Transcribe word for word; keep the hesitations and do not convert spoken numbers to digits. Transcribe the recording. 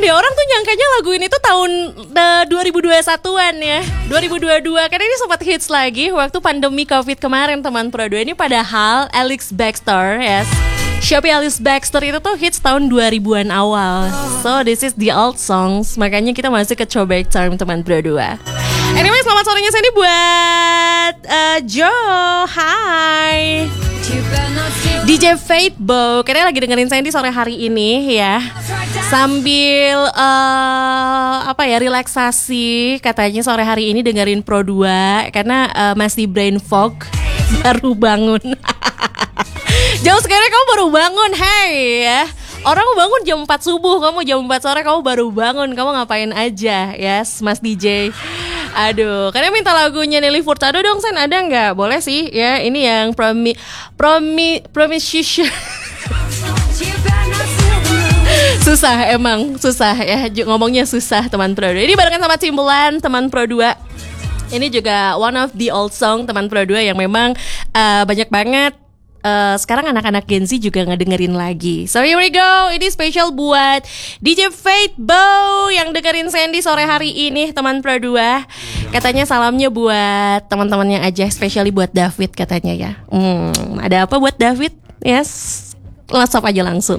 deh, orang tuh nyangkanya lagu ini tuh tahun uh, dua ribu dua puluh satuan ya, dua ribu dua puluh dua. Karena ini sempat hits lagi waktu pandemi Covid kemarin teman Pro dua ini. Padahal Alex Baxter, yes, Shopee Alex Baxter itu tuh hits tahun dua ribuan awal. So this is the old songs. Makanya kita masih ke throwback time teman Pro dua. Anyway, selamat sorenya Sandy buat uh, Joe. Hai D J Fatebow, katanya lagi dengerin Sandy sore hari ini ya, sambil uh, apa ya, relaksasi katanya sore hari ini dengerin Pro dua karena uh, masih brain fog, baru bangun. Jauh sekali kamu baru bangun, hey ya. Orang bangun jam empat subuh, kamu jam empat sore kamu baru bangun. Kamu ngapain aja, yes Mas D J? Aduh, kalian minta lagunya Nelly Furtado dong, Sen, ada nggak? Boleh sih, ya. Ini yang Promi, Promi, Promise. Susah emang, susah ya. Ngomongnya susah teman Pro dua. Ini barengan sama Timbaland teman Pro dua. Ini juga one of the old song teman Pro dua yang memang uh, banyak banget. Uh, sekarang anak-anak Gen Z juga ngedengerin lagi. So here we go. Ini spesial buat D J Fatebow yang dengerin Sandy sore hari ini teman Pro dua. Katanya salamnya buat teman-temannya aja, especially buat David katanya ya. Hmm, ada apa buat David? Yes, WhatsApp aja langsung.